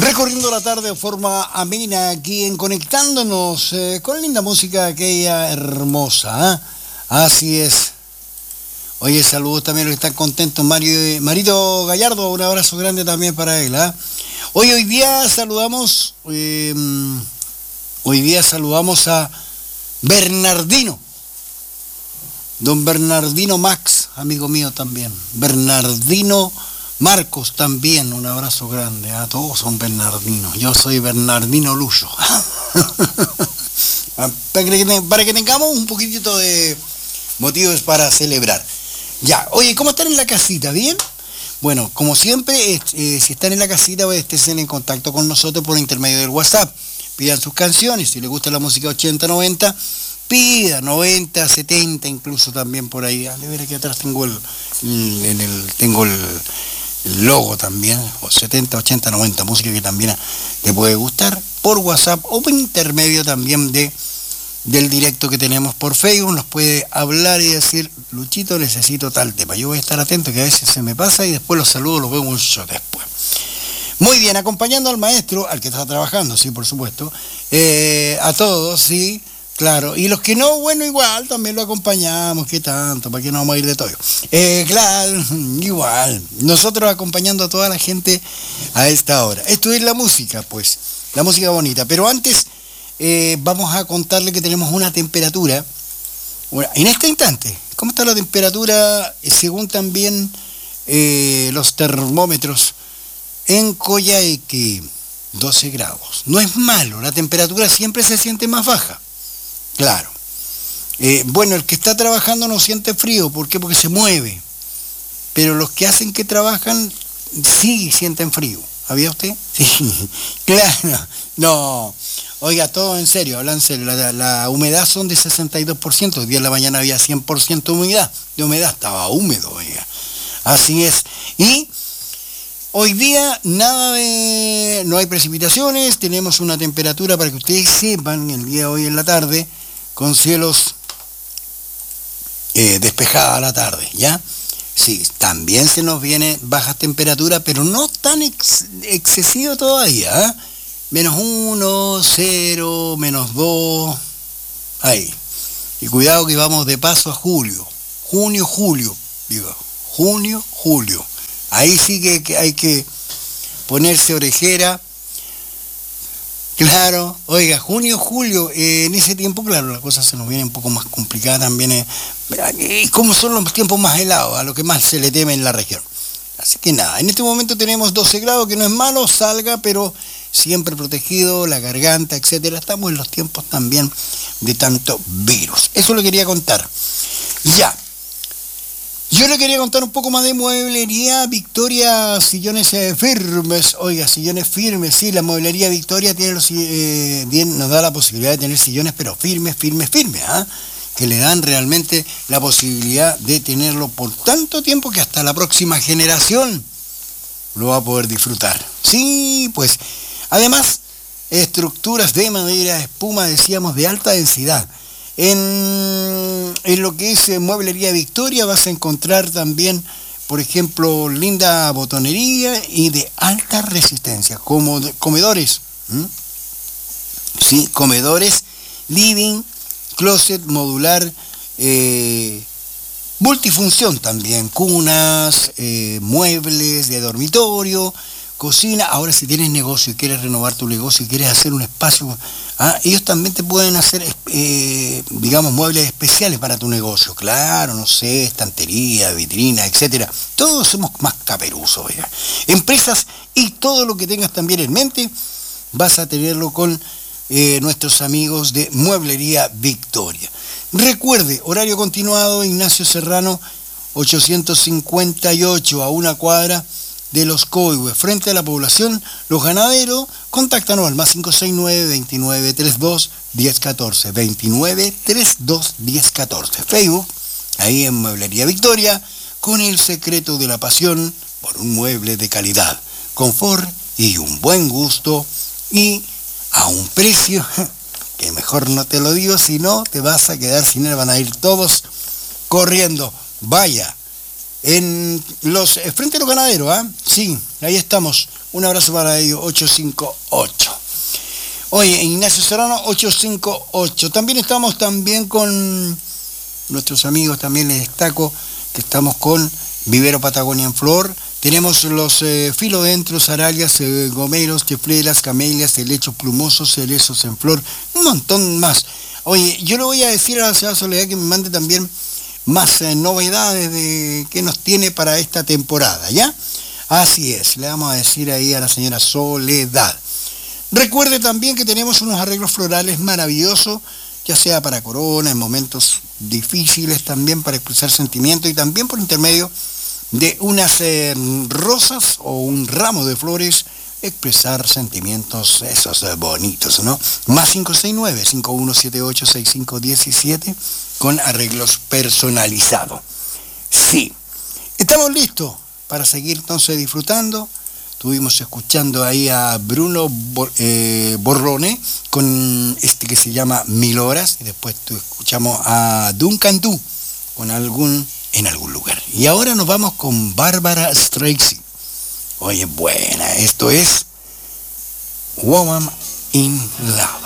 Recorriendo la tarde de forma amena aquí en Conectándonos con linda música aquella hermosa, ¿eh? Así es. Oye, saludos también a los que están contentos. Marito Gallardo, un abrazo grande también para él, ¿eh? Hoy día saludamos a Bernardino. Don Bernardino Max, amigo mío también. Bernardino Marcos también, un abrazo grande. A todos son Bernardinos. Yo soy Bernardino Luyo. para que tengamos un poquitito de motivos para celebrar. Ya, oye, ¿cómo están en la casita? ¿Bien? Bueno, como siempre, si están en la casita, estén en contacto con nosotros por intermedio del WhatsApp. Pidan sus canciones, si les gusta la música 80-90, pida 90, 70, incluso también por ahí. De ver aquí atrás tengo el logo también, o 70, 80, 90, música que también te puede gustar por WhatsApp o por intermedio también del directo que tenemos por Facebook. Nos puede hablar y decir, Luchito, necesito tal tema. Yo voy a estar atento, que a veces se me pasa y después los saludos los veo mucho después. Muy bien, acompañando al maestro, al que está trabajando, sí, por supuesto, a todos, sí, claro, y los que no, bueno, igual, también lo acompañamos, ¿qué tanto? ¿Para qué no vamos a ir de todo? Claro, igual, nosotros acompañando a toda la gente a esta hora. Esto es la música, pues, la música bonita, pero antes vamos a contarle que tenemos una temperatura, en este instante, ¿cómo está la temperatura según también los termómetros? En Coyhaique, 12 grados. No es malo, la temperatura siempre se siente más baja. Claro. Bueno, el que está trabajando no siente frío. ¿Por qué? Porque se mueve. Pero los que hacen que trabajan, sí sienten frío. ¿Había usted? Sí. Claro. No. Oiga, todo en serio, hablan en serio. La humedad son de 62%. Hoy día en la mañana había 100% de humedad. Estaba húmedo, oiga. Así es. Y hoy día no hay precipitaciones, tenemos una temperatura, para que ustedes sepan, el día de hoy en la tarde, con cielos despejados a la tarde, ¿ya? Sí, también se nos viene bajas temperaturas, pero no tan excesivo todavía, ¿eh? -1, 0, -2, ahí. Y cuidado que vamos de paso a julio, julio. Ahí sí que hay que ponerse orejera. Claro, oiga, junio, julio, en ese tiempo, claro, la cosa se nos viene un poco más complicada también. Y como son los tiempos más helados, a lo que más se le teme en la región. Así que nada, en este momento tenemos 12 grados, que no es malo, salga, pero siempre protegido, la garganta, etcétera. Estamos en los tiempos también de tanto virus. Eso lo quería contar. Ya. Yo le quería contar un poco más de mueblería Victoria, sillones firmes. Oiga, sillones firmes, sí, la mueblería Victoria nos da la posibilidad de tener sillones, pero firmes, ¿ah? Que le dan realmente la posibilidad de tenerlo por tanto tiempo que hasta la próxima generación lo va a poder disfrutar. Sí, pues, además, estructuras de madera, espuma, decíamos, de alta densidad. En lo que es mueblería Victoria vas a encontrar también, por ejemplo, linda botonería y de alta resistencia, como comedores, sí, comedores, living, closet modular, multifunción también, cunas, muebles de dormitorio, cocina. Ahora, si tienes negocio y quieres renovar tu negocio y quieres hacer un espacio, ellos también te pueden hacer, digamos, muebles especiales para tu negocio. Claro, no sé, estantería, vitrina, etcétera. Todos somos más caperuzos, ¿verdad? Empresas y todo lo que tengas también en mente, vas a tenerlo con nuestros amigos de Mueblería Victoria. Recuerde, horario continuado, Ignacio Serrano, 858, a una cuadra de Los Coihues, frente a la población Los Ganaderos. Contáctanos al +569 2932 1014, 2932 1014. Facebook, ahí en Mueblería Victoria, con el secreto de la pasión por un mueble de calidad, confort y un buen gusto, y a un precio que mejor no te lo digo, si no te vas a quedar sin él, van a ir todos corriendo. Vaya, en los frente a los ganaderos, ¿ah? Sí, ahí estamos. Un abrazo para ellos, 858. Oye, Ignacio Serrano, 858. También estamos con nuestros amigos, también les destaco que estamos con Vivero Patagonia en Flor. Tenemos los filodendros, aralias, gomeros, chefleras, camelias, helechos plumosos, cerezos en flor, un montón más. Oye, yo le voy a decir a la señora Soledad que me mande también más novedades de qué nos tiene para esta temporada, ¿ya? Así es, le vamos a decir ahí a la señora Soledad. Recuerde también que tenemos unos arreglos florales maravillosos, ya sea para corona, en momentos difíciles también, para expresar sentimientos y también por intermedio de unas rosas o un ramo de flores, expresar sentimientos esos bonitos, ¿no? Más 569-5178-6517 con arreglos personalizados. Sí, estamos listos para seguir entonces disfrutando. Estuvimos escuchando ahí a Bruno Borrone con este que se llama 1000 horas y después escuchamos a Duncan Du con en algún lugar. Y ahora nos vamos con Barbara Streisand. Oye, buena, esto es Woman in Love.